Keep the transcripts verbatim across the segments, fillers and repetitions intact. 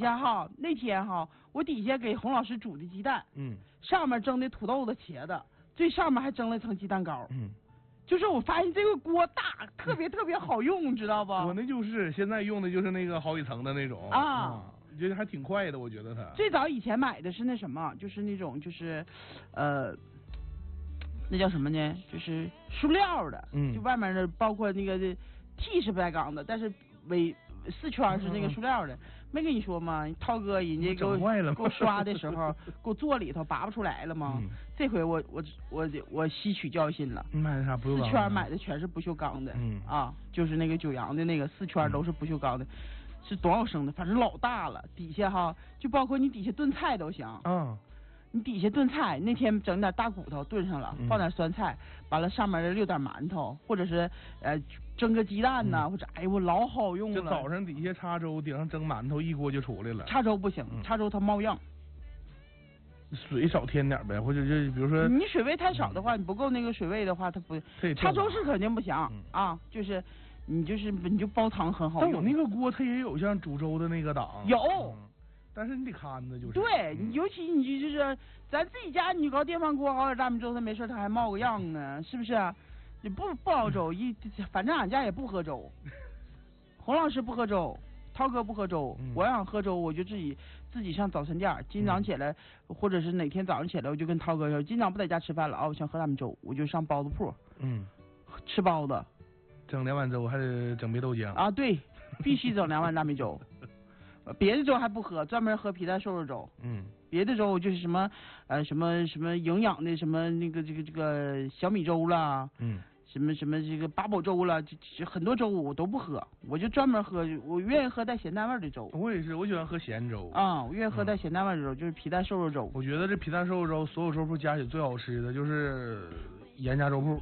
下哈，那天哈，我底下给洪老师煮的鸡蛋， 嗯， 上面蒸的土豆子、茄子，最上面还蒸了层鸡蛋糕。 嗯， 就是我发现这个锅大，特别特别好用，知道吧？ 我那就是现在用的就是那个好几层的那种啊， 觉得还挺快的，我觉得它。 最早以前买的是那什么，就是那种就是，呃。那叫什么呢？就是塑料的， 嗯， 就外面的包括那个 T 是不带钢的，但是尾四圈是那个塑料的。嗯、没跟你说吗？涛哥人家给我给我刷的时候，给我做里头拔不出来了吗？嗯、这回我我我我吸取教训了。 买的啥不锈钢？ 四圈买的全是不锈钢的，嗯啊，就是那个九阳的那个四圈都是不锈钢的，嗯、是多少升的？反正老大了，底下哈就包括你底下炖菜都行。 嗯。 你底下炖菜，那天整点大骨头炖上了，放点酸菜，完了上面的溜点馒头，或者是呃蒸个鸡蛋呐，嗯、或者哎呦我老好用了。 就早上底下插粥，顶上蒸馒头，一锅就出来了。 插粥不行，嗯、插粥它冒样。 水少添点呗，或者是比如说你水位太少的话，嗯、你不够那个水位的话，它不插粥是肯定不行、嗯、啊，就是你就是你就煲汤很好用。 但我那个锅它也有像煮粥的那个档。 有。 嗯但是你得看着就是。 对，嗯、尤其你就是咱自己家，你搞电饭锅熬点大米粥，它没事它还冒个样呢，是不是？你不不熬粥，一反正俺家也不喝粥。洪老师不喝粥，涛哥不喝粥，嗯、我想喝粥，我就自己自己上早餐店，今早起来、嗯、或者是哪天早上起来，我就跟涛哥说，今早不在家吃饭了啊，我想喝大米粥，我就上包子铺，嗯，吃包子， 整两碗粥还得整别豆浆啊，对，必须整两碗大米粥。别的粥还不喝，专门喝皮蛋瘦肉粥。嗯，别的粥就是什么呃什么什么营养的什么那个这个这个小米粥啦，嗯，什么什么这个八宝粥啦，这这很多粥我都不喝，我就专门喝，我愿意喝带咸淡味的粥。 我也是，我喜欢喝咸粥。 啊、嗯，我愿意喝带咸淡味的粥，就是皮蛋瘦肉粥。 我觉得这皮蛋瘦肉粥所有粥铺加起来最好吃的就是严家粥铺。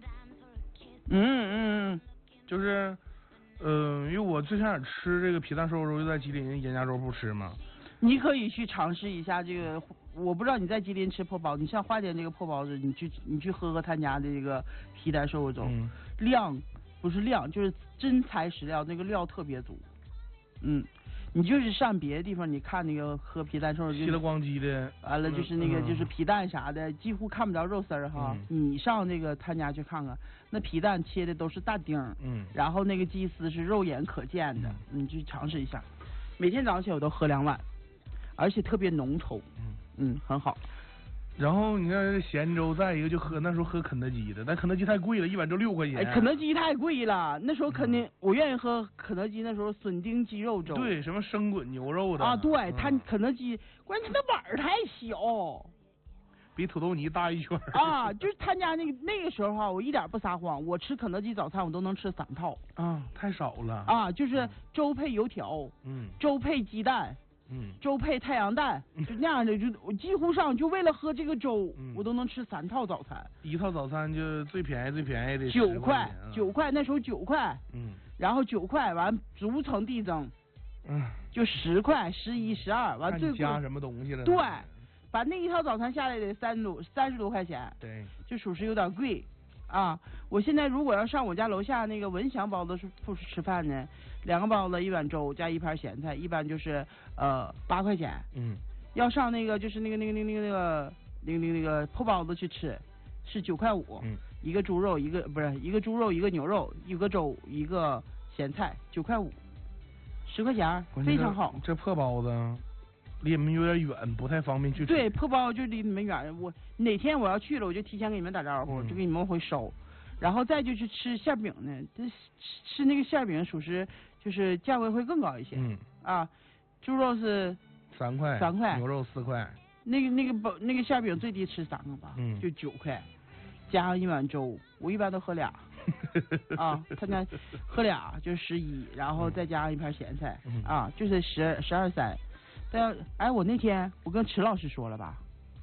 嗯嗯， 就是。嗯、呃，因为我最开始吃这个皮蛋瘦肉粥就在吉林严家粥铺吃嘛。 你可以去尝试一下这个，我不知道你在吉林吃破包子，你像花店这个破包子，你去你去喝喝他家的这个皮蛋瘦肉粥，嗯、量不是量，就是真材实料，那个料特别足。嗯，你就是上别的地方，你看那个喝皮蛋瘦肉粥， 稀了咣叽的， 完了就是那个、嗯、就是皮蛋啥的，几乎看不着肉丝儿哈。嗯、你上那个他家去看看，那皮蛋切的都是大丁儿，嗯，然后那个鸡丝是肉眼可见的，嗯、你去尝试一下。每天早上起来我都喝两碗，而且特别浓稠，嗯嗯，很好。 然后你看咸粥，再一个就喝那时候喝肯德基的，但肯德基太贵了，一碗粥六块钱。 哎，肯德基太贵了，那时候肯定、嗯、我愿意喝肯德基那时候笋丁鸡肉粥。 对，什么生滚牛肉的啊，对，嗯、它肯德基，关键它那碗太小， 比土豆泥大一圈。 啊，就是他家那个那个时候哈，我一点不撒谎，我吃肯德基早餐我都能吃三套。 啊，太少了。 啊，就是粥配油条，嗯，粥配鸡蛋。嗯，粥配太阳蛋，就那样的，就我几乎上就为了喝这个粥，嗯、我都能吃三套早餐。 一套早餐就最便宜最便宜的九块，九块那时候九块， 嗯， 然后九块完逐层递增，嗯，就十块、十一、十二，完最贵加什么东西了？ 对，把那一套早餐下来得三十多三十多块钱， 对， 就属实有点贵。啊，我现在如果要上我家楼下那个文祥包子铺吃饭呢，两个包子一碗粥加一盘咸菜，一般就是呃八块钱。嗯。要上那个就是那个那个那个那个那个那个那个那个破包子去吃，是九块五。嗯。一个猪肉一个不是一个猪肉一个牛肉一个粥一个咸菜九块五，十块钱非常好。 这破包子离你们有点远，不太方便去吃。 对，破包就离你们远，我哪天我要去了，我就提前给你们打招呼，嗯、就给你们回收。然后再就是吃馅饼呢，这吃那个馅饼属实就是价位会更高一些。嗯啊，猪肉是三块， 三块， 牛肉四块。 那个那个包那个馅饼最低吃三个吧，嗯，就九块，加上一碗粥，我一般都喝俩。啊，他那喝俩就十一，然后再加上一盘咸菜，嗯、啊，就是十十二三。但哎，我那天我跟池老师说了吧？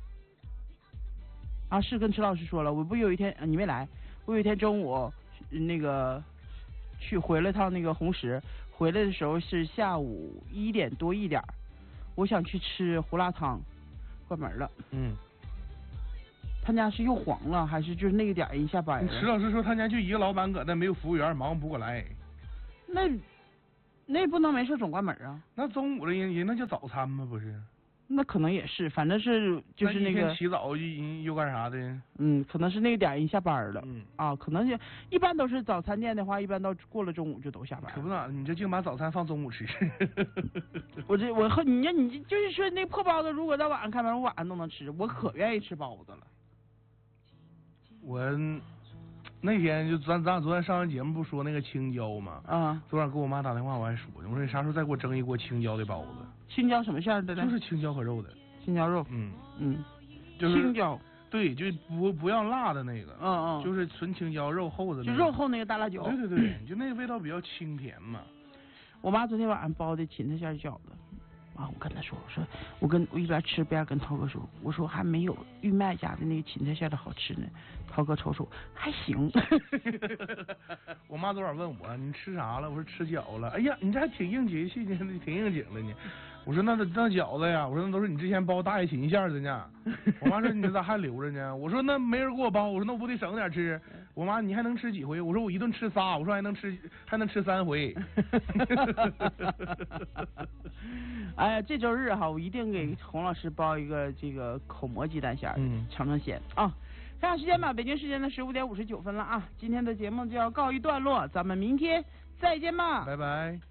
啊，是跟池老师说了。我不有一天、啊、你没来，我有一天中午那个去回了趟那个红石，回来的时候是下午一点多一点，我想去吃胡辣汤，关门了。嗯。他家是又黄了，还是就是那个点一下掰了？ 池老师说他家就一个老板搁那，没有服务员，忙不过来。 那。 那不能没事总关门啊。 那中午的人人那叫早餐吗？不是？ 那可能也是，反正是就是那个。 那一天起早又又干啥的？ 嗯，可能是那个点人下班了。 嗯。 啊，可能就一般都是早餐店的话，一般到过了中午就都下班。 可不咋，你这净把早餐放中午吃。 我这我和你你就是说那破包子，如果到晚上开门，我晚上都能吃，我可愿意吃包子了。 我那天就咱咱俩昨天上完节目不说那个青椒吗？ 啊。 昨晚给我妈打电话，我还说呢，我说你啥时候再给我蒸一锅青椒的包子？ 青椒什么馅的呢？ 就是青椒和肉的。 青椒肉。 嗯嗯。 就是青椒。 对，就不不要辣的那个。 嗯嗯。 就是纯青椒肉厚的。 就肉厚那个大辣椒。 对对对，就那个味道比较清甜嘛。 我妈昨天晚上包的芹菜馅饺子。啊，我跟他说，我说我跟我一边吃边跟涛哥说，我说还没有玉麦家的那个芹菜馅的好吃呢。涛哥瞅瞅，还行。 我妈昨晚问我你吃啥了，我说吃饺子了。哎呀，你这还挺应节气呢，挺应景的呢。我说那那饺子呀，我说那都是你之前包大叶芹馅的呢。我妈说你咋还留着呢？我说那没人给我包，我说那我不得省点吃。我妈你还能吃几回？我说我一顿吃仨，我说还能吃还能吃三回。 哎呀，这周日哈，我一定给洪老师包一个这个口蘑鸡蛋馅儿， 嗯， 尝尝鲜啊！看看时间吧，北京时间的十五点五十九分了啊！今天的节目就要告一段落，咱们明天再见吧， 拜拜。